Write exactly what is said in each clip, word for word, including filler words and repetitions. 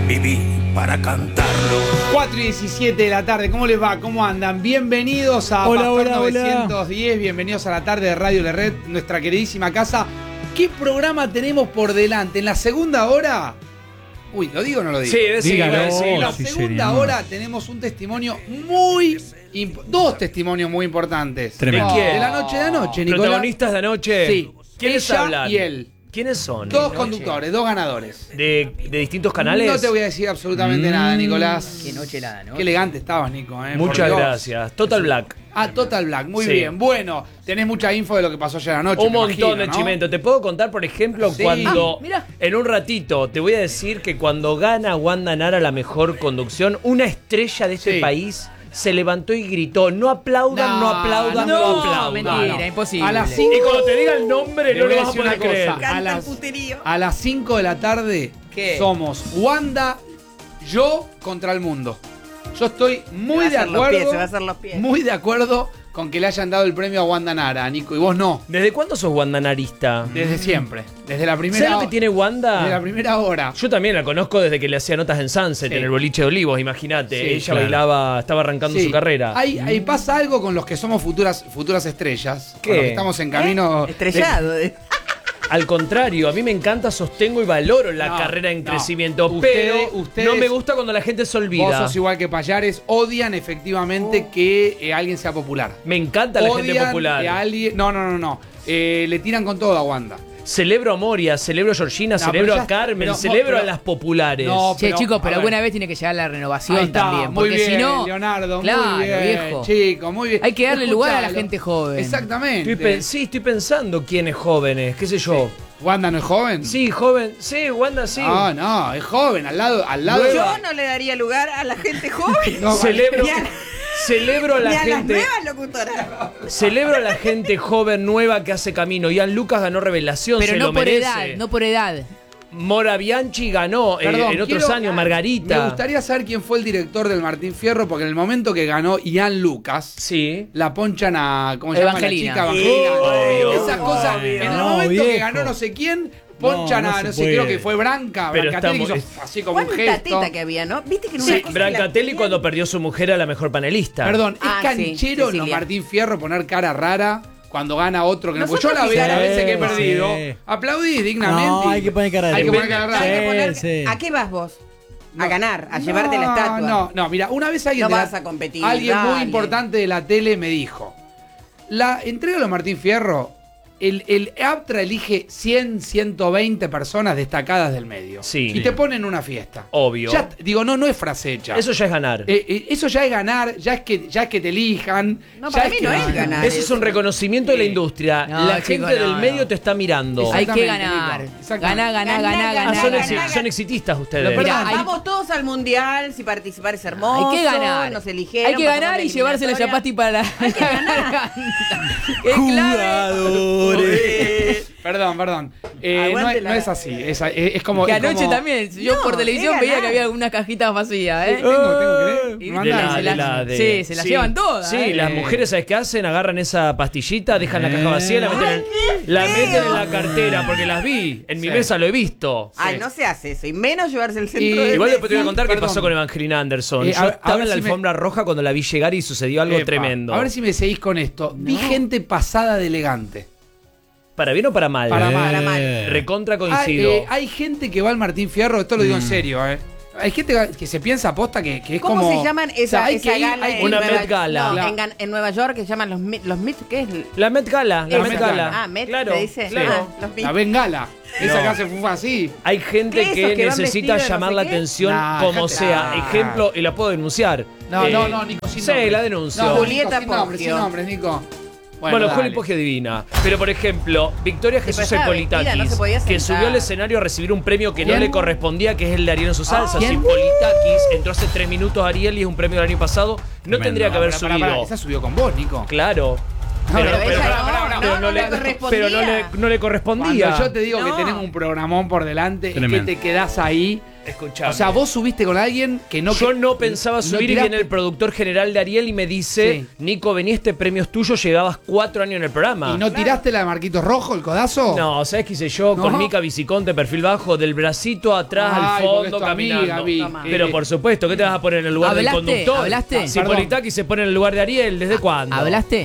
viví para cantarlo. cuatro y diecisiete de la tarde, ¿cómo les va? ¿Cómo andan? Bienvenidos a Hola, Pastor hola, novecientos diez, hola. bienvenidos a la tarde de Radio La Red, nuestra queridísima casa. ¿Qué programa tenemos por delante? En la segunda hora... Uy, ¿lo digo o no lo digo? Sí, decilo, Dígalo. decilo. En la sí, segunda señor. hora tenemos un testimonio muy... imp- dos testimonios muy importantes. Tremendo. ¿De quién? De la noche de anoche, Nicolás. ¿Protagonistas de anoche? Sí. ¿Quiénes Ella hablan? y él. ¿Quiénes son? Dos conductores, dos ganadores. ¿De, de distintos canales? No te voy a decir absolutamente Mm. nada, Nicolás. Qué noche la noche. Qué elegante estabas, Nico. Eh, por Muchas Dios. gracias. Total Black. Ah, Total Black, muy Sí. bien. Bueno, tenés mucha info de lo que pasó ayer anoche. Un me montón imagino, de ¿no? chimento. Te puedo contar, por ejemplo, Sí. cuando... Ah, mirá. En un ratito te voy a decir que cuando gana Wanda Nara la mejor conducción, una estrella de este Sí. país se levantó y gritó: no aplaudan, no, No, aplaudan, no, no, aplaudan. mentira, no. imposible. A las cinco- Y cuando te diga el nombre, Le no voy lo a vas a decir una poder creer. cosa. A Canta las, el puterío. a las cinco de la tarde ¿Qué? somos Wanda, yo contra el mundo. Yo estoy muy Se de va a hacer los acuerdo. pies, se va a hacer los pies. Muy de acuerdo con que le hayan dado el premio a Wanda Nara, Nico. Y vos no. ¿Desde cuándo sos wandanarista? Desde siempre. Desde la primera ¿Sabes lo que tiene Wanda? Desde la primera hora. Yo también la conozco desde que le hacía notas en Sunset, Sí. en el boliche de Olivos, imagínate. Sí, Ella claro. bailaba, estaba arrancando Sí. su carrera. Ahí, ahí pasa algo con los que somos futuras, futuras estrellas. ¿Qué? Con los que estamos en camino. de- Estrellado. eh. Al contrario, a mí me encanta, sostengo y valoro la No, carrera en no. crecimiento, Ustedes- pero ustedes- no me gusta cuando la gente se Vos olvida. sos igual que Payares, odian efectivamente que eh, alguien sea popular. Me encanta la gente Odian popular. que alguien. No, no, no, no. Eh, le tiran con todo a Wanda. Celebro a Moria, celebro a Georgina, No, celebro pero ya a está, Carmen, pero- celebro pero- a las populares. No, Che, pero, chicos, a pero ver. alguna vez tiene que llegar la renovación Ahí está, también. muy Porque bien, si no. Leonardo, claro, muy bien, viejo. chico, muy bien. Hay que darle lugar a la Escuchalo. gente joven. Exactamente. Estoy pe- sí, estoy pensando quiénes jóvenes, qué sé yo. ¿Wanda no es joven? Sí, joven, sí, Wanda sí. No, no, es joven, al lado, al lado de- Yo no le daría lugar a la gente joven. No, celebro, Ni a- celebro a la Ni a las gente. nuevas locutoras. Celebro a la gente joven nueva que hace camino. Ian Lucas ganó revelación, Pero se no lo por merece. edad, no por edad. Mora Bianchi ganó eh, Perdón, en otros quiero- años, Margarita. Me gustaría saber quién fue el director del Martín Fierro, porque en el momento que ganó Ian Lucas, Sí. la ponchan a. ¿Cómo se llama la Evangelina. chica? Evangelina. Obvio, Esas cosas. obvio. En el No, momento que viejo. ganó no sé quién, ponchan No, no a, se no sé, puede. creo que fue Branca. Pero Brancatelli que estamos- hizo así como un ¿Cuánta gesto. teta que había, no? ¿Viste que en una Sí, cosa Brancatelli la cuando perdió su mujer a la mejor panelista. Perdón, ¿es Ah, sí, canchero no Cecilia. Martín Fierro poner cara rara cuando gana otro que no? Pues yo Nosotros la veo las fijamos- veces que he Sí, perdido. sí. Aplaudí dignamente. No, hay que poner cara de Hay que loco. poner cara rara. Hay que poner- Sí, sí. ¿A qué vas vos? No. A ganar, a llevarte la No, estatua. No, no, mira, una vez alguien, No de la- vas a competir, alguien muy dale. importante de la tele me dijo, la entrega a Martín Fierro, el, el Aptra elige cien, ciento veinte personas destacadas del medio. Sí. Y te ponen una fiesta. Obvio. Ya, digo, no, no es frase hecha. Eso ya es ganar. Eh, eh, eso ya es ganar, ya es que, ya es que te elijan. No, ya para es mí que no es ganan. ganar. Eso es un reconocimiento de la industria. No, la chico, gente no, del no. medio te está mirando. Exacto. Hay que Exactamente, ganar. Nico. Exactamente. Ganá, ganá, Ganá, Ah, ganá, ganá, son, ganá, exi- ganá. son exitistas ustedes. Pero Mira, perdón, hay- Nico. vamos todos al mundial, si participar es hermoso. Hay que ganar. Nos eligieron. Hay que pasamos ganar la y llevarse la eliminatoria. chapati para la. Hay que ganar. ¡Qué Eh, Perdón, perdón. Eh, no, Aguante es, la- no es así. Es, es- es como. Que es anoche como- también, yo No, por televisión es veía ganar. que había algunas cajitas vacías, ¿eh? Tengo, tengo que leer. Y Me De mandan. la- se de las- la- de- sí, se las llevan todas, Sí, ¿eh? las mujeres, ¿sabes qué hacen? Agarran esa pastillita, dejan la caja vacía, la meten, en, la meten en la cartera, porque las vi. En mi Sí. mesa lo he visto. Ay, Sí. no se hace eso. Y menos llevarse el centro Y- de Igual después te voy a mesa. contar qué Perdón. pasó con Evangelina Anderson. Eh, Yo a ver- a estaba ver en la si me- alfombra roja cuando la vi llegar y sucedió algo Epa, tremendo. A ver si me seguís con esto. Vi gente pasada de elegante. ¿Para bien o para mal? Para mal. Para mal. Recontra Hay, coincido. eh, hay gente que va al Martín Fierro, esto lo digo en serio, ¿eh? Hay gente que- que se piensa aposta que, que es ¿Cómo como. se llaman esa, o sea, hay esa que ir- gala hay en que- Una Nueva Met Gala. No, La- en, Gan- en Nueva York que se llaman los Met, los Met, ¿qué es? La Met Gala, la Esa. Met Gala. Ah, Met, claro, te dice. claro. Ah, los Met. La bengala. Esa No. que hace fue así. Hay gente ¿Qué, que esos que van necesita vestidos de no llamar sé la qué? atención Nah, como dejate- sea. nah. Ejemplo, y la puedo denunciar. No, Eh, no, no, Nico, sin sí, nombres. la denuncio. No, Julieta Nico, sin nombres, sin Poggio. nombres, Nico. Bueno, dale. Juli Poggio divina. Pero por ejemplo, Victoria Jesús estaba vestida, Politakis, no se podía que sentar. subió al escenario a recibir un premio que no ¿Quién? le correspondía, que es el de Ariel en su salsa. ¿quién? Sin Politakis, entró hace tres minutos Ariel y es un premio del año pasado. No Tremendo. tendría que haber Pará, pará, subido. pará, esa subió con vos, Nico. Claro. Pero ella pero- no, pero no, no le pero correspondía. no le, no le correspondía. Cuando yo te digo No. que tenemos un programón por delante, Tremendo. es que te quedás ahí Escuchame. O sea, vos subiste con alguien que no... Yo que- no pensaba no subir y tiraste- viene el productor general de Ariel y me dice, Sí. Nico, vení, este premio es tuyo, llevabas cuatro años en el programa. ¿Y no tiraste la de Marquitos Rojo, el codazo? No, ¿sabes qué hice yo? ¿No? Con Mica Viciconte, perfil bajo, del bracito atrás Ay, al porque fondo, es tu caminando. amiga, Vi. Toma. Pero Eh, por supuesto, ¿qué te vas a poner en el lugar del ¿Hablaste? conductor? ¿Hablaste? Si Perdón. Politaki se pone en el lugar de Ariel, ¿desde cuándo? ¿Hablaste?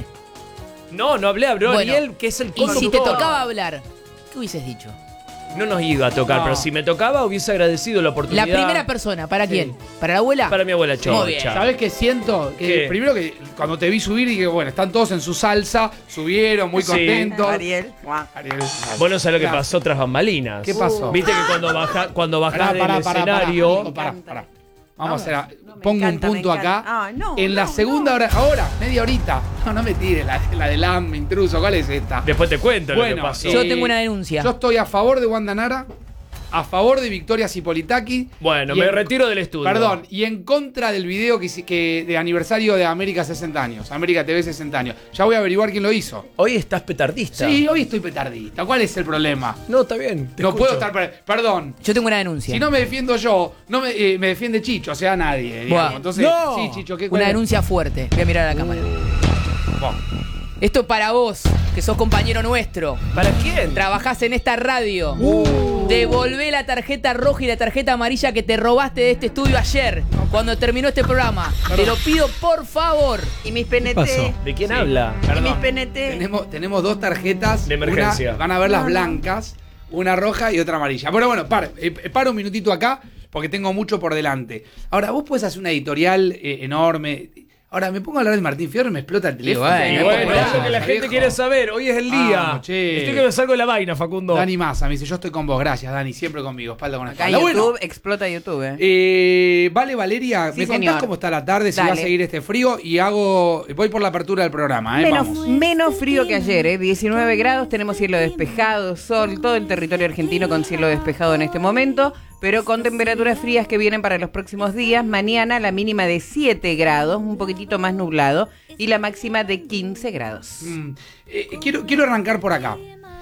No, no hablé, habló Bueno, Ariel, que es el Y conductor. si te tocaba hablar, ¿qué hubieses dicho? No nos iba a tocar, No. pero si me tocaba hubiese agradecido la La oportunidad. primera persona, ¿para Sí. quién? ¿Para la abuela? Para mi abuela Chocha. Muy bien. ¿Sabés qué siento? Que ¿Qué? primero que cuando te vi subir dije, bueno, están todos en su salsa, subieron muy Sí. contentos. Ariel. Guau. Ariel. Vos no sabés lo que Claro. pasó tras bambalinas. ¿Qué pasó? Viste que cuando baja, cuando bajás del escenario. Pará, pará, pará. Vamos a hacer, a- No, me pongo encanta, un me punto encanta. acá. Ay, no, en la no, segunda no. hora, ahora, media horita. No, no me tires la, la del A M, intruso. ¿Cuál es esta? Después te cuento lo Bueno, que pasó. Yo eh, tengo una denuncia. Yo estoy a favor de Wanda Nara, a favor de Victoria Cipolitaki. Bueno, y me en- retiro del estudio. Perdón, y en contra del video que, hice- que de aniversario de América sesenta años, América T V sesenta años. Ya voy a averiguar quién lo hizo. Hoy estás petardista. Sí, hoy estoy petardista. ¿Cuál es el problema? No, está bien. te no escucho. puedo estar... per- Perdón. Yo tengo una denuncia. Si no me defiendo yo, no me, eh, me defiende Chicho, o sea, nadie. digamos. Buah. Entonces, ¡No! sí, Chicho, ¿qué Una cuál es? denuncia fuerte. Voy a mirar a la cámara. Buah. Esto para vos, que sos compañero nuestro. ¿Para quién? Trabajás en esta radio. Devolvé la tarjeta roja y la tarjeta amarilla que te robaste de este estudio ayer, cuando terminó este programa. Te lo pido por favor. Y mis P N T. pasó? ¿De quién habla? Y mis Perdón. P N T. Tenemos, tenemos dos tarjetas. De emergencia. Una- van a ver las No, no. blancas, una roja y otra amarilla. Pero bueno, par, eh, paro un minutito acá porque tengo mucho por delante. Ahora, vos podés hacer una editorial eh, enorme. Ahora, me pongo a hablar de Martín Fierro y me explota el teléfono. bueno, Me Y pongo bueno, bravo, eso que la gente viejo. quiere saber. Hoy es el día. Vamos, che. Estoy que me salgo de la vaina, Facundo. Dani Massa me dice, yo estoy con vos. Gracias, Dani. Siempre conmigo, espalda con Acá espalda. YouTube, Bueno, explota YouTube, eh. eh, vale, Valeria, Sí, ¿me contás señor. cómo está la tarde? Si Dale. va a seguir este frío y hago... Voy por la apertura del programa, ¿eh? Menos, Vamos. menos frío que ayer, ¿eh? diecinueve grados, tenemos cielo despejado, sol, todo el territorio argentino con cielo despejado en este momento, pero con temperaturas frías que vienen para los próximos días. Mañana la mínima de siete grados, un poquitito más nublado, y la máxima de quince grados. Mm, eh, quiero, quiero arrancar por acá.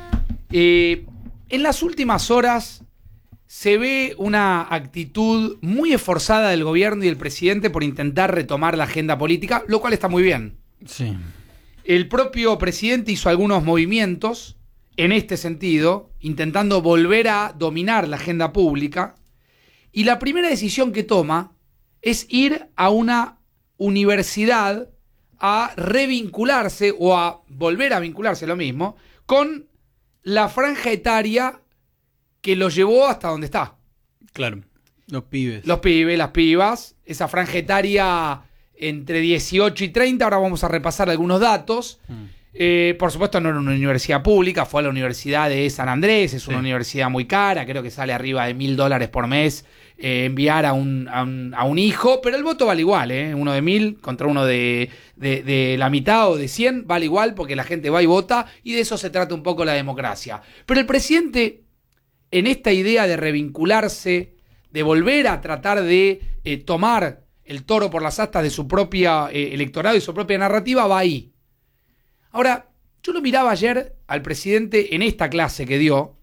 Eh, en las últimas horas se ve una actitud muy esforzada del gobierno y del presidente por intentar retomar la agenda política, lo cual está muy bien. Sí. El propio presidente hizo algunos movimientos en este sentido, intentando volver a dominar la agenda pública, y la primera decisión que toma es ir a una universidad a revincularse o a volver a vincularse, lo mismo, con la franja etaria que lo llevó hasta donde está. Claro. Los pibes. Los pibes, las pibas, esa franja etaria entre dieciocho y treinta, ahora vamos a repasar algunos datos. Mm. Eh, por supuesto no era una universidad pública, fue a la Universidad de San Andrés, es una Sí. universidad muy cara, creo que sale arriba de mil dólares por mes eh, enviar a un, a, un, a un hijo, pero el voto vale igual, ¿eh? Uno de mil contra uno de, de, de la mitad o de cien, vale igual porque la gente va y vota y de eso se trata un poco la democracia. Pero el presidente, en esta idea de revincularse, de volver a tratar de eh, tomar el toro por las astas de su propia eh, electorado y su propia narrativa, va ahí. Ahora, yo lo miraba ayer al presidente en esta clase que dio,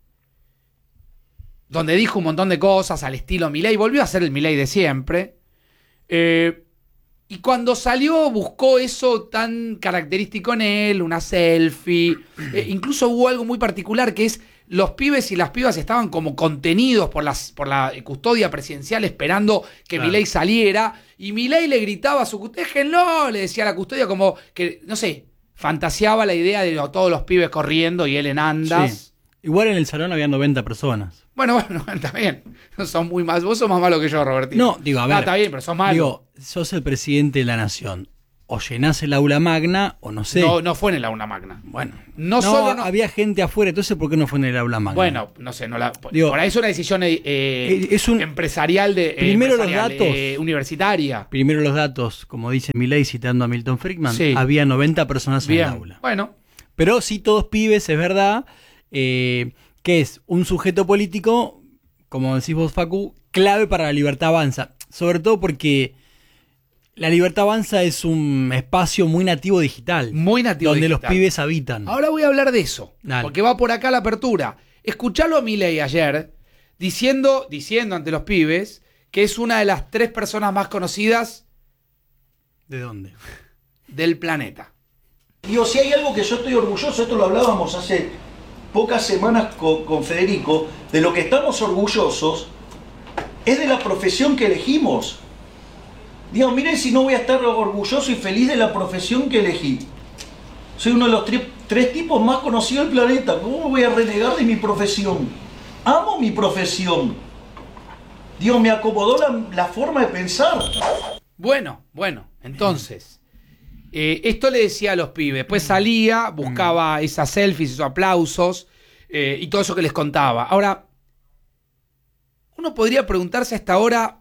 donde dijo un montón de cosas al estilo Milei, volvió a ser el Milei de siempre, eh, y cuando salió buscó eso tan característico en él, una selfie, eh, incluso hubo algo muy particular que es los pibes y las pibas estaban como contenidos por, las, por la custodia presidencial esperando que Claro. Milei saliera, y Milei le gritaba a su custodia, déjenlo, le decía a la custodia como que, no sé, fantaseaba la idea de todos los pibes corriendo y él en andas. Sí. Igual en el salón había noventa personas. Bueno, bueno, está bien. No son muy más. Vos sos más malo que yo, Robertino. No, digo, a ver. Ah, está bien, pero sos malo. Digo, sos el presidente de la nación. O llenás el aula magna o no sé. No, no fue en el aula magna. Bueno. No solo no- había gente afuera, entonces ¿por qué no fue en el aula magna? Bueno, no sé, no la. Digo, por ahí es una decisión eh, eh, es un- empresarial de. eh, primero los empresarial, datos. eh, universitaria. Primero los datos, como dice Milei citando a Milton Friedman, Sí. había noventa personas en Bien. el aula. Bueno, Pero sí todos pibes, es verdad, eh, que es un sujeto político, como decís vos, Facu, clave para la Libertad Avanza. Sobre todo porque la Libertad Avanza es un espacio muy nativo digital. muy nativo. donde digital. los pibes habitan. Ahora voy a hablar de eso. Dale. Porque va por acá la apertura. Escuchalo a Milei ayer diciendo, diciendo ante los pibes que es una de las tres personas más conocidas ¿De dónde? del planeta. Digo, si hay algo que yo estoy orgulloso, esto lo hablábamos hace pocas semanas con, con Federico, de lo que estamos orgullosos es de la profesión que elegimos. Digo, miren si no voy a estar orgulloso y feliz de la profesión que elegí. Soy uno de los tres, tres tipos más conocidos del planeta. ¿Cómo voy a renegar de mi profesión? Amo mi profesión. Dios, me acomodó la, la forma de pensar. Bueno, bueno, entonces, eh, esto le decía a los pibes. Después salía, buscaba esas selfies, esos aplausos eh, y todo eso que les contaba. Ahora, uno podría preguntarse hasta ahora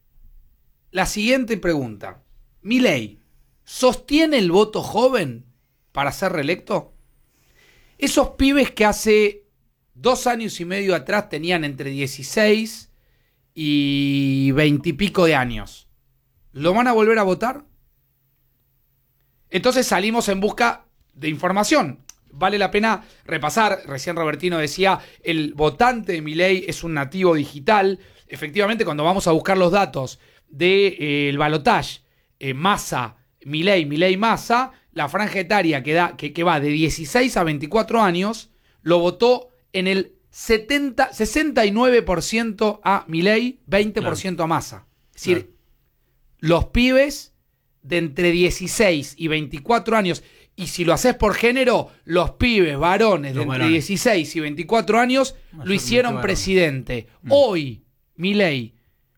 la siguiente pregunta. Milei, ¿sostiene el voto joven para ser reelecto? Esos pibes que hace dos años y medio atrás tenían entre dieciséis y veinte y pico de años, ¿lo van a volver a votar? Entonces salimos en busca de información. Vale la pena repasar. Recién Robertino decía, el votante de Milei es un nativo digital. Efectivamente, cuando vamos a buscar los datos del de, eh, balotaje, eh, Massa, Milei, Milei, Massa, la franja etaria que, da, que, que va de dieciséis a veinticuatro años, lo votó en el setenta, sesenta y nueve por ciento a Milei, veinte por ciento claro. a Massa. Es decir, claro. los pibes de entre dieciséis y veinticuatro años, y si lo haces por género, los pibes varones de los entre varones. dieciséis y veinticuatro años lo hicieron presidente. Mm. Hoy, Milei,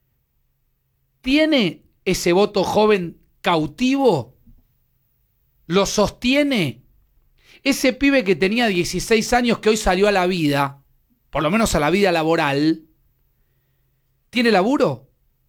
¿tiene ese voto joven cautivo? ¿Lo sostiene? Ese pibe que tenía dieciséis años, que hoy salió a la vida, por lo menos a la vida laboral, ¿tiene laburo?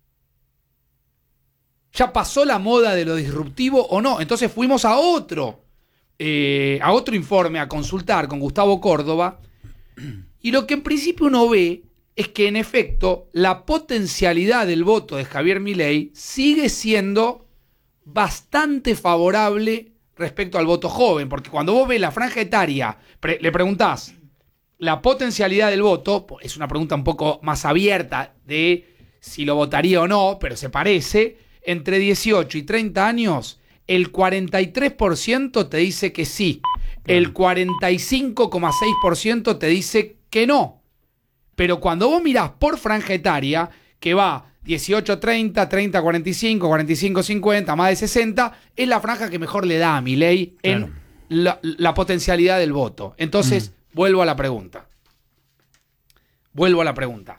¿Ya pasó la moda de lo disruptivo o no? Entonces fuimos a otro, eh, a otro informe a consultar con Gustavo Córdoba, y lo que en principio uno ve es que en efecto la potencialidad del voto de Javier Milei sigue siendo bastante favorable respecto al voto joven, porque cuando vos ves la franja etaria, pre- le preguntás la potencialidad del voto, es una pregunta un poco más abierta de si lo votaría o no, pero se parece, entre dieciocho y treinta años, el cuarenta y tres por ciento te dice que sí, el cuarenta y cinco coma seis por ciento te dice que no. Pero cuando vos mirás por franja etaria, que va dieciocho treinta, treinta cuarenta y cinco, cuarenta y cinco cincuenta, más de sesenta, es la franja que mejor le da a Milei en claro. la, la potencialidad del voto. Entonces, mm. vuelvo a la pregunta. Vuelvo a la pregunta.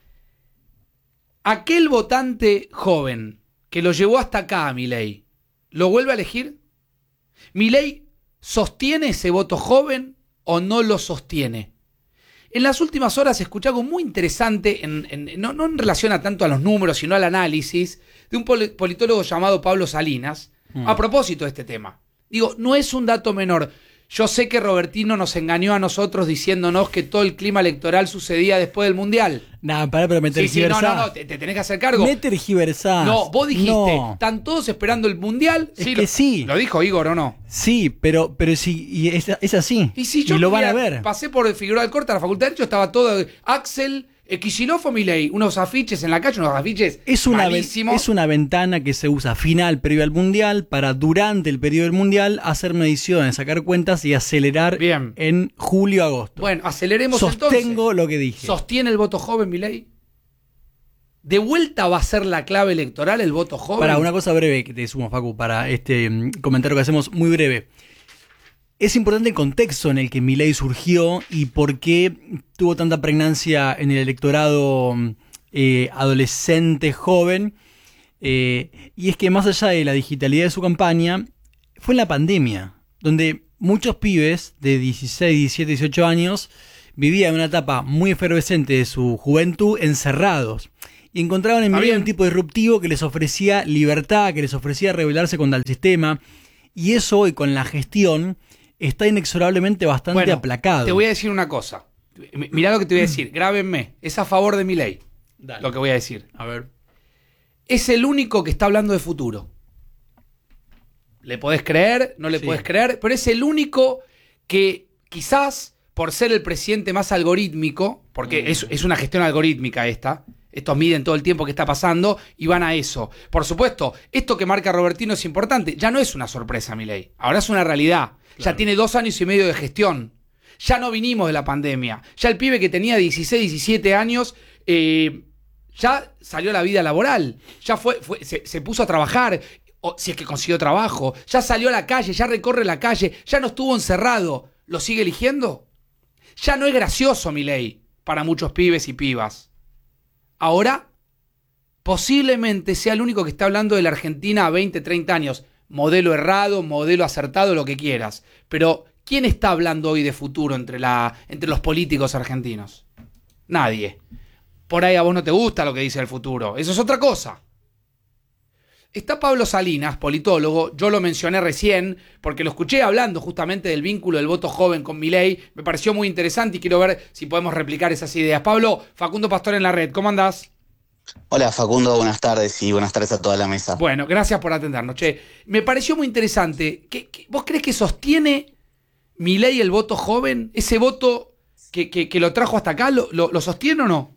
Aquel votante joven que lo llevó hasta acá a Milei, ¿lo vuelve a elegir? ¿Milei sostiene ese voto joven o no lo sostiene? En las últimas horas escuché algo muy interesante, en, en, no, no en relación a tanto a los números, sino al análisis, de un pol- politólogo llamado Pablo Salinas, mm. a propósito de este tema. Digo, no es un dato menor. Yo sé que Robertino nos engañó a nosotros diciéndonos que todo el clima electoral sucedía después del Mundial. No, pará, pero me sí, sí, no, no, no, te, te tenés que hacer cargo. Me tergiversás. No, vos dijiste, no. ¿están todos esperando el Mundial? Es sí, que lo, sí. ¿Lo dijo Igor o no? Sí, pero, pero sí, y es, es así. Y si yo y lo mira, van a ver. Pasé por Figueroa del Corte, a la Facultad de Derecho, estaba todo Axel, eh, Kicillof o Milei, unos afiches en la calle, unos afiches es una, malísimos. Es una ventana que se usa final, previo al Mundial, para durante el periodo del Mundial hacer mediciones, sacar cuentas y acelerar Bien. en julio-agosto. Bueno, aceleremos Sostengo entonces. Sostengo lo que dije. ¿Sostiene el voto joven, Milei? ¿De vuelta va a ser la clave electoral el voto joven? Para una cosa breve que te sumo, Facu, para este um, comentario que hacemos muy breve. Es importante el contexto en el que Milei surgió y por qué tuvo tanta pregnancia en el electorado eh, adolescente, joven. Eh, y es que más allá de la digitalidad de su campaña, fue en la pandemia, donde muchos pibes de dieciséis, diecisiete, dieciocho años vivían en una etapa muy efervescente de su juventud encerrados. Y encontraban en Milei un tipo disruptivo que les ofrecía libertad, que les ofrecía rebelarse contra el sistema. Y eso hoy con la gestión está inexorablemente bastante bueno, aplacado. Te voy a decir una cosa. Mirá lo que te voy a decir. Grábenme. Es a favor de Milei. Dale. Lo que voy a decir. A ver. Es el único que está hablando de futuro. Le podés creer, no le sí. podés creer, pero es el único que quizás por ser el presidente más algorítmico, porque es, es una gestión algorítmica esta, estos miden todo el tiempo que está pasando y van a eso. Por supuesto, esto que marca Robertino es importante, ya no es una sorpresa, Milei, ahora es una realidad, claro. Ya tiene dos años y medio de gestión, ya no vinimos de la pandemia, ya el pibe que tenía dieciséis, diecisiete años, eh, ya salió a la vida laboral, ya fue, fue se, se puso a trabajar, o si es que consiguió trabajo, ya salió a la calle, ya recorre la calle, ya no estuvo encerrado. ¿Lo sigue eligiendo? Ya no es gracioso, Milei, para muchos pibes y pibas. Ahora, posiblemente sea el único que está hablando de la Argentina a veinte, treinta años. Modelo errado, modelo acertado, lo que quieras. Pero, ¿quién está hablando hoy de futuro entre, la, entre los políticos argentinos? Nadie. Por ahí a vos no te gusta lo que dice el futuro. Eso es otra cosa. Está Pablo Salinas, politólogo, yo lo mencioné recién porque lo escuché hablando justamente del vínculo del voto joven con Milei, me pareció muy interesante y quiero ver si podemos replicar esas ideas. Pablo, Facundo Pastor en la red, ¿cómo andás? Hola Facundo, buenas tardes y buenas tardes a toda la mesa. Bueno, gracias por atendernos. Che, me pareció muy interesante. ¿Qué, qué, ¿Vos crees que sostiene Milei el voto joven? ¿Ese voto que, que, que lo trajo hasta acá, lo, lo, lo sostiene o no?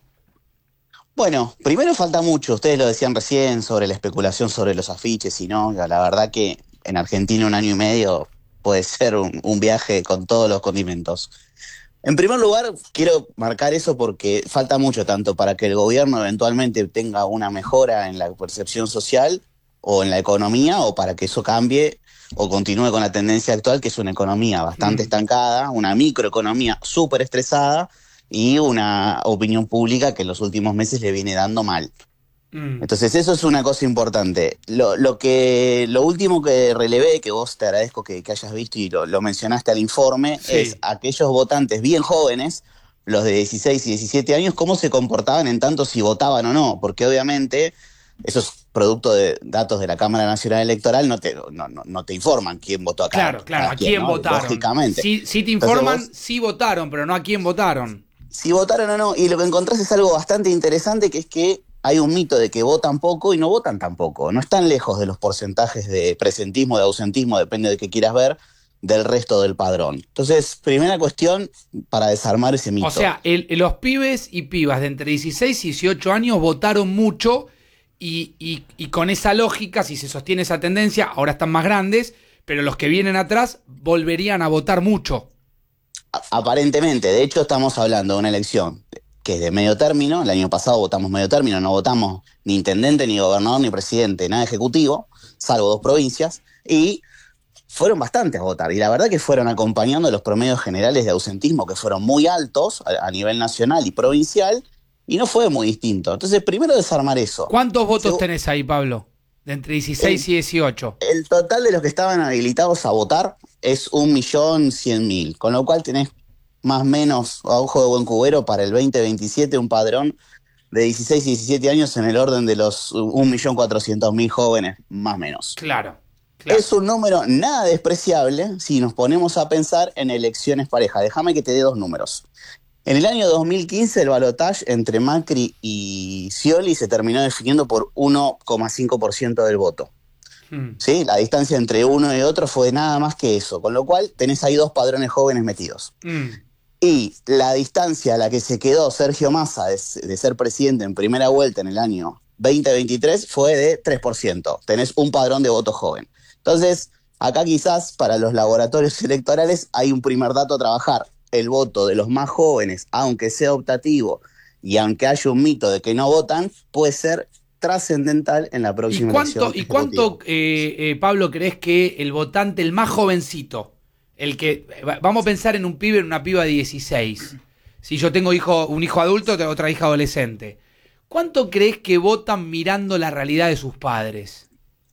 Bueno, primero falta mucho, ustedes lo decían recién sobre la especulación sobre los afiches y no, la verdad que en Argentina un año y medio puede ser un, un viaje con todos los condimentos. En primer lugar, quiero marcar eso porque falta mucho tanto para que el gobierno eventualmente tenga una mejora en la percepción social o en la economía o para que eso cambie o continúe con la tendencia actual que es una economía bastante mm. estancada, una microeconomía súper estresada y una opinión pública que en los últimos meses le viene dando mal. Mm. Entonces eso es una cosa importante. Lo, lo, que, lo último que relevé, que vos te agradezco que, que hayas visto y lo, lo mencionaste al informe, sí. Es aquellos votantes bien jóvenes, los de dieciséis y diecisiete años, cómo se comportaban en tanto si votaban o no, porque obviamente esos producto de datos de la Cámara Nacional Electoral no te, no, no, no te informan quién votó acá. Claro, claro, a quién, quién ¿no? votaron. Lógicamente. Sí, sí te informan, Entonces, vos, sí votaron, pero no a quién votaron. Si votaron o no, y lo que encontrás es algo bastante interesante, que es que hay un mito de que votan poco y no votan tampoco. No están lejos de los porcentajes de presentismo, de ausentismo, depende de qué quieras ver, del resto del padrón. Entonces, primera cuestión para desarmar ese mito. O sea, el, los pibes y pibas de entre dieciséis y dieciocho años votaron mucho y, y, y con esa lógica, si se sostiene esa tendencia, ahora están más grandes, pero los que vienen atrás volverían a votar mucho. Aparentemente, de hecho estamos hablando de una elección que es de medio término. El año pasado votamos medio término, no votamos ni intendente, ni gobernador, ni presidente, nada ejecutivo, salvo dos provincias, y fueron bastantes a votar, y la verdad que fueron acompañando los promedios generales de ausentismo, que fueron muy altos a, a nivel nacional y provincial, y no fue muy distinto. Entonces, primero desarmar eso. ¿Cuántos votos Segu- tenés ahí, Pablo? De entre dieciséis el, y dieciocho. El total de los que estaban habilitados a votar es un millón cien mil, con lo cual tenés más o menos, a ojo de buen cubero, para el veinte veintisiete un padrón de dieciséis y diecisiete años en el orden de los un millón cuatrocientos mil jóvenes, más o menos. Claro, claro. Es un número nada despreciable si nos ponemos a pensar en elecciones parejas. Déjame que te dé dos números. En el año dos mil quince el balotaje entre Macri y Scioli se terminó definiendo por uno coma cinco por ciento del voto. Hmm. ¿Sí? La distancia entre uno y otro fue nada más que eso, con lo cual tenés ahí dos padrones jóvenes metidos. Hmm. Y la distancia a la que se quedó Sergio Massa de, de ser presidente en primera vuelta en el año veinte veintitrés fue de tres por ciento. Tenés un padrón de voto joven. Entonces, acá quizás para los laboratorios electorales hay un primer dato a trabajar. El voto de los más jóvenes, aunque sea optativo y aunque haya un mito de que no votan, puede ser trascendental en la próxima ¿Y cuánto, elección. ¿Y cuánto, eh, eh, Pablo, crees que el votante, el más jovencito, el que, vamos a pensar en un pibe, en una piba de dieciséis, si yo tengo hijo, un hijo adulto, tengo otra hija adolescente, ¿cuánto crees que votan mirando la realidad de sus padres?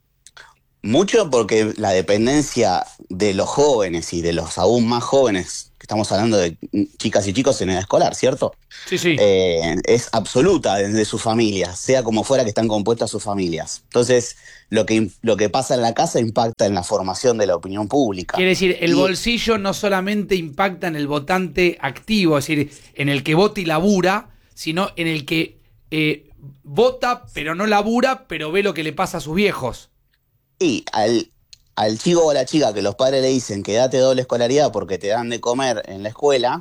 Mucho, porque la dependencia de los jóvenes y de los aún más jóvenes, que estamos hablando de chicas y chicos en edad escolar, ¿cierto? Sí, sí. Eh, es absoluta desde sus familias, sea como fuera que están compuestas sus familias. Entonces, lo que, lo que pasa en la casa impacta en la formación de la opinión pública. Quiere decir, el y, bolsillo no solamente impacta en el votante activo, es decir, en el que vota y labura, sino en el que eh, vota pero no labura, pero ve lo que le pasa a sus viejos. Y al, al chico o a la chica que los padres le dicen que date doble escolaridad porque te dan de comer en la escuela,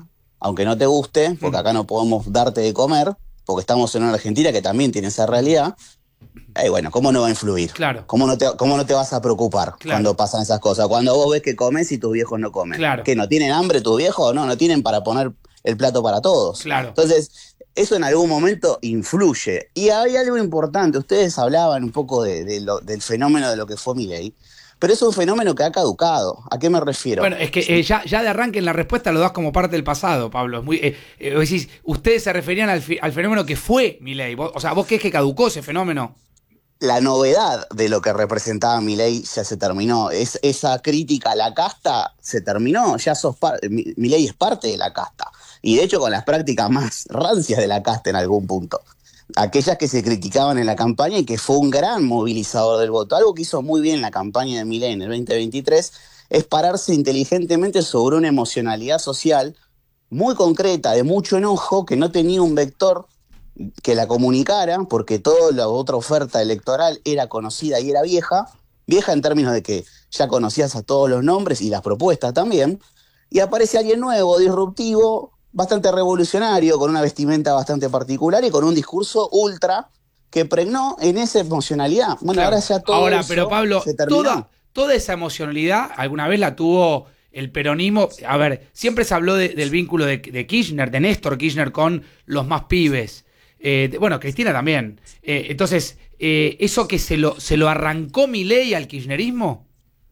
aunque no te guste, porque acá no podemos darte de comer, porque estamos en una Argentina que también tiene esa realidad. Eh, bueno, ¿cómo no va a influir? Claro. ¿Cómo no te, cómo no te vas a preocupar Claro. cuando pasan esas cosas? Cuando vos ves que comes y tus viejos no comen. Claro. ¿Que no tienen hambre tus viejos? No, no tienen para poner el plato para todos. Claro. Entonces, eso en algún momento influye. Y hay algo importante. Ustedes hablaban un poco de, de lo, del fenómeno de lo que fue Milei, pero es un fenómeno que ha caducado. ¿A qué me refiero? Bueno, es que eh, ya, ya de arranque en la respuesta lo das como parte del pasado, Pablo. Es muy, eh, eh, vos decís, ustedes se referían al, fi- al fenómeno que fue Milei. Vos- O sea, ¿vos crees que caducó ese fenómeno? La novedad de lo que representaba Milei ya se terminó. Es, esa crítica a la casta se terminó. Ya sos par- Mi- Milei es parte de la casta. Y de hecho con las prácticas más rancias de la casta en algún punto. Aquellas que se criticaban en la campaña y que fue un gran movilizador del voto. Algo que hizo muy bien la campaña de Milei en el veinte veintitrés es pararse inteligentemente sobre una emocionalidad social muy concreta, de mucho enojo, que no tenía un vector que la comunicara, porque toda la otra oferta electoral era conocida y era vieja, vieja en términos de que ya conocías a todos los nombres y las propuestas también, y aparece alguien nuevo, disruptivo, bastante revolucionario, con una vestimenta bastante particular y con un discurso ultra que pregnó en esa emocionalidad. Bueno, Claro. ahora ya todo Ahora, eso pero Pablo, se terminó. toda, toda esa emocionalidad alguna vez la tuvo el peronismo. A ver, siempre se habló de- del vínculo de, de Kirchner, de Néstor Kirchner con los más pibes. Eh, de- bueno, Cristina también. Eh, entonces, eh, ¿eso que se lo, se lo arrancó Milei al kirchnerismo?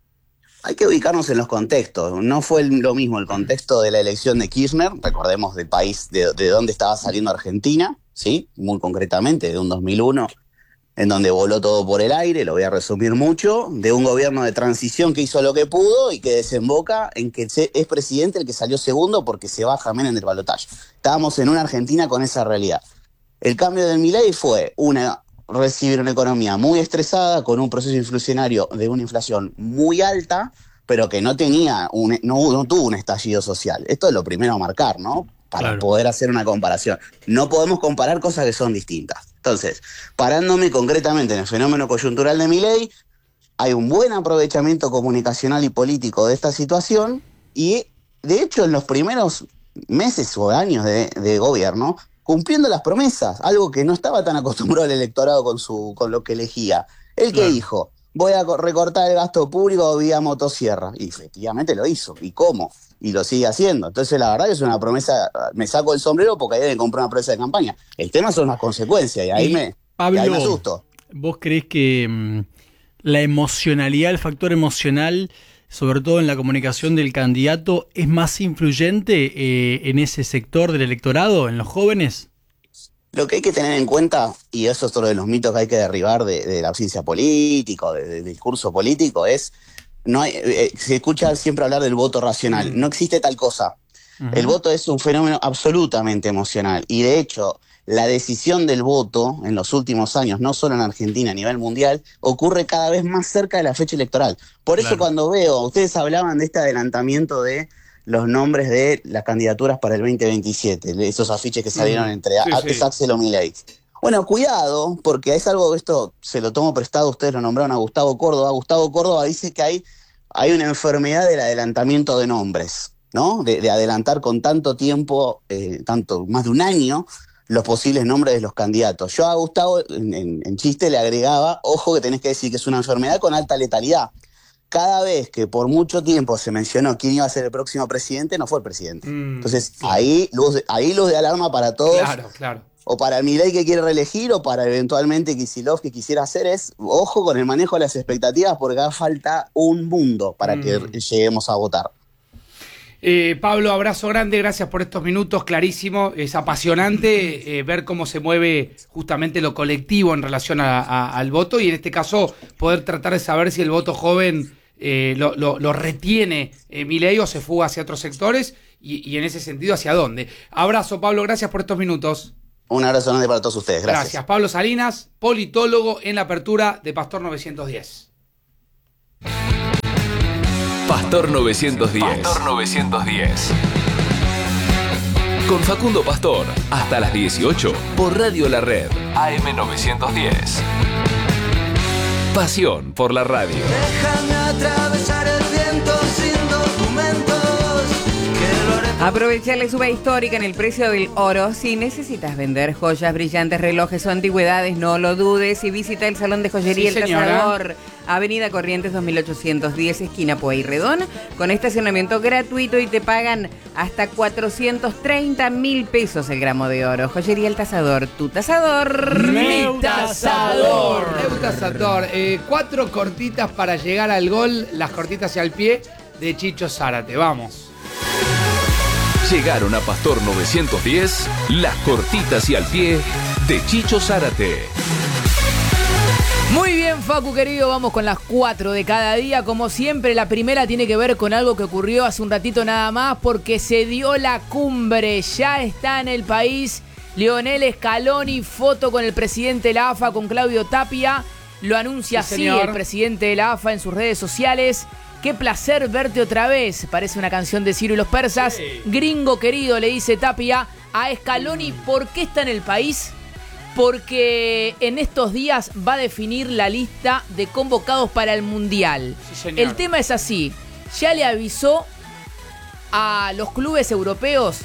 Hay que ubicarnos en los contextos. No fue el- lo mismo el contexto de la elección de Kirchner, recordemos del país de, de donde estaba saliendo Argentina, ¿sí? Muy concretamente, de un dos mil uno, en donde voló todo por el aire, lo voy a resumir mucho, de un gobierno de transición que hizo lo que pudo y que desemboca en que se- es presidente el que salió segundo porque se baja Menem del balotaje. Estábamos en una Argentina con esa realidad. El cambio del Milei fue una recibir una economía muy estresada, con un proceso inflacionario de una inflación muy alta, pero que no tenía un, no, no tuvo un estallido social. Esto es lo primero a marcar, ¿no? Para Claro. poder hacer una comparación. No podemos comparar cosas que son distintas. Entonces, parándome concretamente en el fenómeno coyuntural de Milei, hay un buen aprovechamiento comunicacional y político de esta situación y, de hecho, en los primeros meses o años de, de gobierno, cumpliendo las promesas, algo que no estaba tan acostumbrado el electorado con, su, con lo que elegía. El que Claro. dijo, voy a co- recortar el gasto público vía motosierra. Y efectivamente lo hizo. ¿Y cómo? Y lo sigue haciendo. Entonces, la verdad que es una promesa, me saco el sombrero porque ahí deben comprar una promesa de campaña. El tema son las consecuencias y ahí, Y, me, y Pablo, ahí me asusto. ¿vos crees que mm, la emocionalidad, el factor emocional, sobre todo en la comunicación del candidato, es más influyente eh, en ese sector del electorado, en los jóvenes? Lo que hay que tener en cuenta, y eso es otro de los mitos que hay que derribar de, de la ciencia política, de, de- del discurso político, es, no hay, eh, se escucha siempre hablar del voto racional. No existe tal cosa. Ujú. El voto es un fenómeno absolutamente emocional. Y de hecho, la decisión del voto en los últimos años, no solo en Argentina, a nivel mundial, ocurre cada vez más cerca de la fecha electoral. Por eso Claro. cuando veo, ustedes hablaban de este adelantamiento de los nombres de las candidaturas para el veinte veintisiete, de esos afiches que salieron Mm, entre sí, a- sí. Axel o Milei. Bueno, cuidado, porque es algo, esto se lo tomo prestado, ustedes lo nombraron a Gustavo Córdoba. Gustavo Córdoba dice que hay, hay una enfermedad del adelantamiento de nombres, ¿no? De, de adelantar con tanto tiempo, eh, tanto, más de un año, los posibles nombres de los candidatos. Yo a Gustavo, en, en- en chiste, le agregaba, ojo que tenés que decir que es una enfermedad con alta letalidad. Cada vez que por mucho tiempo se mencionó quién iba a ser el próximo presidente, no fue el presidente. Mm, Entonces, claro. ahí luz, de- ahí luz de alarma para todos. Claro, claro. O para el Milei que quiere reelegir, o para eventualmente Kicillof que quisiera hacer, es ojo con el manejo de las expectativas, porque acá falta un mundo para Mm. que lleguemos a votar. Eh, Pablo, abrazo grande, gracias por estos minutos, clarísimo. Es apasionante eh, ver cómo se mueve justamente lo colectivo en relación a- a- al voto y en este caso poder tratar de saber si el voto joven eh, lo, lo- lo retiene eh, Milei o se fuga hacia otros sectores y, y en ese sentido hacia dónde. Abrazo, Pablo, gracias por estos minutos. Un abrazo grande para todos ustedes. Gracias. Gracias. Pablo Salinas, politólogo en la apertura de Pastor novecientos diez. Pastor novecientos diez. Pastor novecientos diez. Con Facundo Pastor, hasta las dieciocho, por Radio La Red, A M novecientos diez. Pasión por la radio. Déjame atravesar el viento sin documentos, que lo haré Aprovecha la suba histórica en el precio del oro. Si necesitas vender joyas, brillantes, relojes o antigüedades, no lo dudes y visita el Salón de Joyería Sí, El señora. Tasador, Avenida Corrientes dos mil ochocientos diez, esquina Pueyrredón, con estacionamiento gratuito y te pagan hasta cuatrocientos treinta mil pesos el gramo de oro. Joyería El Tasador, tu tasador. Mi tasador. Mi tasador. Eh, cuatro cortitas para llegar al gol, las cortitas hacia el pie de Chicho Zárate. Vamos. Llegaron a Pastor novecientos diez las cortitas y al pie de Chicho Zárate. Muy bien, Facu querido, vamos con las cuatro de cada día. Como siempre, la primera tiene que ver con algo que ocurrió hace un ratito nada más, porque se dio la cumbre. Ya está en el país Lionel Scaloni, foto con el presidente de la A F A, con Claudio Tapia. Lo anuncia Sí, así señor. el presidente de la A F A en sus redes sociales. Qué placer verte otra vez. Parece una canción de Ciro y los Persas. Sí. Gringo querido, le dice Tapia a Scaloni. ¿Por qué está en el país? Porque en estos días va a definir la lista de convocados para el Mundial. Sí, señor. El tema es así. Ya le avisó a los clubes europeos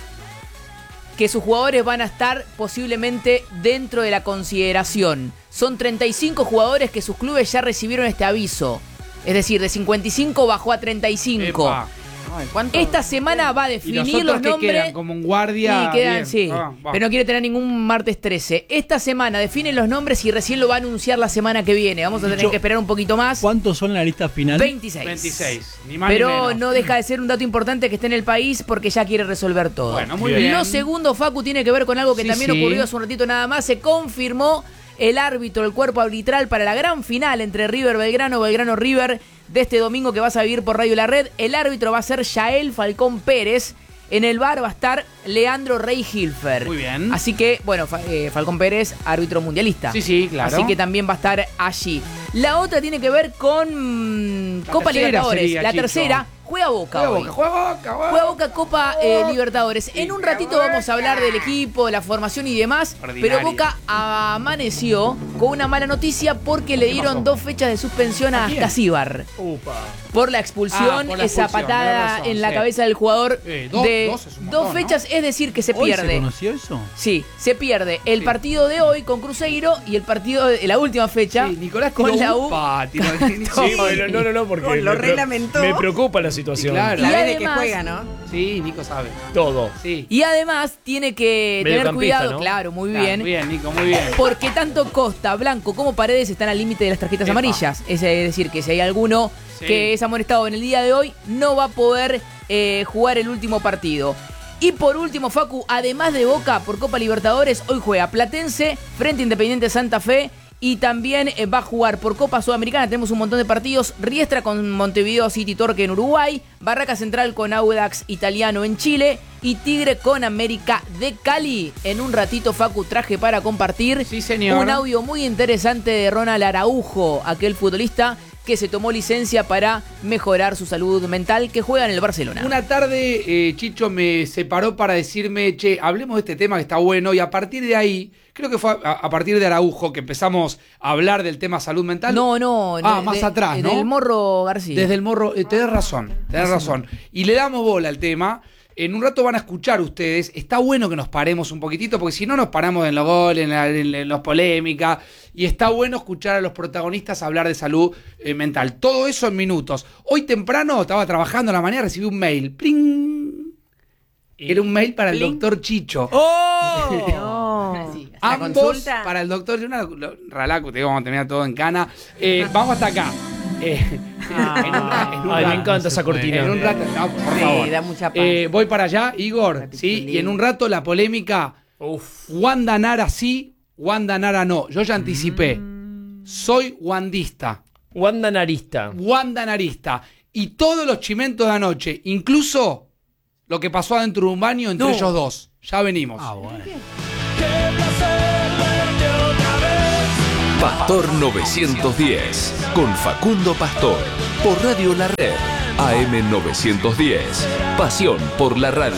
que sus jugadores van a estar posiblemente dentro de la consideración. Son treinta y cinco jugadores que sus clubes ya recibieron este aviso. Es decir, de cincuenta y cinco bajó a treinta y cinco. Epa. Ay, ¿cuánto? Esta semana va a ¿Y definir los otros los que nombres. quedan? Como un guardia. Y quedan, Bien. sí, Ah, va. pero no quiere tener ningún martes trece. Esta semana definen los nombres y recién lo va a anunciar la semana que viene. Vamos a tener Dicho- que esperar un poquito más. ¿Cuántos son en la lista final? veintiséis. veintiséis. Ni más ni Pero menos. no deja de ser un dato importante que esté en el país porque ya quiere resolver todo. Bueno, muy bien. Lo segundo, Facu, tiene que ver con algo que Sí, también sí. ocurrió hace un ratito nada más. Se confirmó el árbitro, el cuerpo arbitral para la gran final entre River Belgrano, Belgrano River de este domingo que vas a vivir por Radio La Red. El árbitro va a ser Yael Falcón Pérez. En el bar va a estar Leandro Rey Hilfer. Muy bien. Así que, bueno, Fa- eh, Falcón Pérez, árbitro mundialista. Sí, sí, claro. Así que también va a estar allí. La otra tiene que ver con mm, La Copa tercera Libertadores. sería, La Chicho. tercera juega Boca Juega hoy. Boca, juega Boca, juega Juega Boca Copa eh, Libertadores. Sí, En un ratito vamos a hablar del equipo, de la formación y demás. Ordinario. Pero Boca amaneció con una mala noticia porque le dieron pasó? dos fechas de suspensión a ¿A quién? Ascasíbar. Upa. Por la expulsión, Ah, por la esa expulsión, patada tenés razón, en la sí. cabeza del jugador Eh, dos- de dos es un dos montón, fechas, es decir, que se ¿Hoy pierde. se conoció eso? Sí, se pierde el Sí. partido de hoy con Cruzeiro y el partido de la última fecha Sí, Nicolás con tiró la U. upa, tiró- Sí, bueno, no, no, no, porque Lo me, pre- reglamentó. me preocupa la situación. Sí, claro. La Y vez de que además- juega, ¿no? Sí, Nico sabe. Todo. Sí. Y además tiene que tener Mediocampista, cuidado, ¿no? claro, muy Claro, bien. Muy bien, Nico, muy bien. Porque tanto Costa, Blanco como Paredes están al límite de las tarjetas Epa. amarillas. Es decir, que si hay alguno Sí. que es amonestado en el día de hoy, no va a poder eh, jugar el último partido. Y por último, Facu, además de Boca por Copa Libertadores, hoy juega Platense frente a Independiente Santa Fe. Y también eh, va a jugar por Copa Sudamericana. Tenemos un montón de partidos. Riestra con Montevideo City Torque en Uruguay. Barraca Central con Audax Italiano en Chile. Y Tigre con América de Cali. En un ratito, Facu, traje para compartir Sí, señor. un audio muy interesante de Ronald Araujo, aquel futbolista que se tomó licencia para mejorar su salud mental, que juega en el Barcelona. Una tarde, eh, Chicho me separó para decirme, che, hablemos de este tema que está bueno. Y a partir de ahí, creo que fue a, a partir de Araujo que empezamos a hablar del tema salud mental. No, no. Ah, de- más de- atrás, ¿no? Del Morro García. Desde el morro, eh, tenés razón, tenés razón. Y le damos bola al tema. En un rato van a escuchar ustedes. Está bueno que nos paremos un poquitito, porque si no nos paramos en los goles, en, la, en, en los polémicas. Y está bueno escuchar a los protagonistas hablar de salud eh, mental. Todo eso en minutos. Hoy temprano estaba trabajando en la mañana, recibí un mail. ¡Pling! Era un mail para el Pling. doctor Chicho. No. Así, ¿La Ambos consulta? para el doctor. Una, lo- Ralaco, te digo, vamos a terminar todo en cana. Eh, vamos hasta acá. Eh, en un ra- en un Ay, me rato. encanta esa cortina. En un rato, no, por Sí, favor. da mucha paz. Eh, voy para allá, Igor, Ratito sí, lindo. y en un rato la polémica. Uf. Wanda Nara sí, Wanda Nara no. Yo ya anticipé. Mm. Soy wandista, Wanda Narista. Wanda Narista. Y todos los chimentos de anoche, incluso lo que pasó adentro de un baño entre No. ellos dos. Ya venimos. Ah, bueno. Pastor novecientos diez con Facundo Pastor por Radio La Red A M novecientos diez. Pasión por la radio.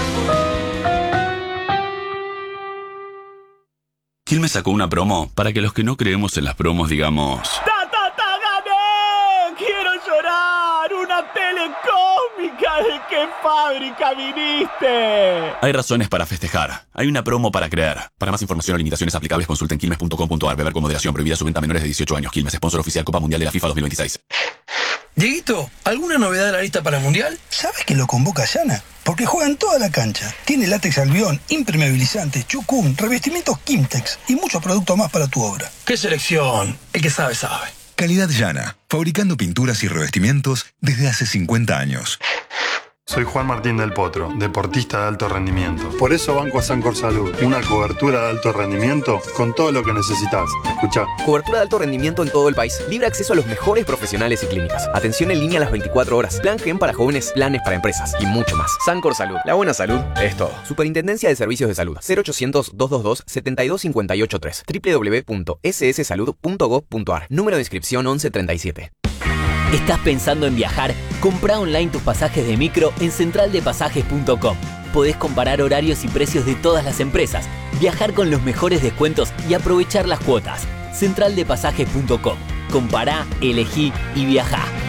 Quilmes sacó una promo para que los que no creemos en las promos digamos... ¡Ta, ta, ta, gané! ¡Quiero llorar! ¡Una Telecom! Fíjate de qué fábrica viniste. Hay razones para festejar. Hay una promo para creer. Para más información o limitaciones aplicables, consulten quilmes punto com punto ar. Beber con moderación. Prohibida su venta a menores de dieciocho años. Quilmes, sponsor oficial Copa Mundial de la FIFA dos mil veintiséis. Dieguito, ¿alguna novedad de la lista para el Mundial? ¿Sabes que lo convoca Yana? Porque juega en toda la cancha. Tiene látex albión, impermeabilizante, chucum, revestimientos Kimtex y muchos productos más para tu obra. ¡Qué selección! El que sabe, sabe. Calidad Yana, fabricando pinturas y revestimientos desde hace cincuenta años. Soy Juan Martín del Potro, deportista de alto rendimiento. Por eso banco a Sancor Salud, una cobertura de alto rendimiento con todo lo que necesitas. Escuchá. Cobertura de alto rendimiento en todo el país. Libre acceso a los mejores profesionales y clínicas. Atención en línea las veinticuatro horas. Plan Gen para jóvenes, planes para empresas y mucho más. Sancor Salud. La buena salud es todo. Superintendencia de Servicios de Salud. cero ochocientos, doscientos veintidós, setenta y dos cincuenta y ocho tres. doble u doble u doble u punto ese ese salud punto gob punto ar. Número de inscripción once treinta y siete. ¿Estás pensando en viajar? Comprá online tus pasajes de micro en central de pasajes punto com. Podés comparar horarios y precios de todas las empresas, viajar con los mejores descuentos y aprovechar las cuotas. central de pasajes punto com. Compará, elegí y viajá.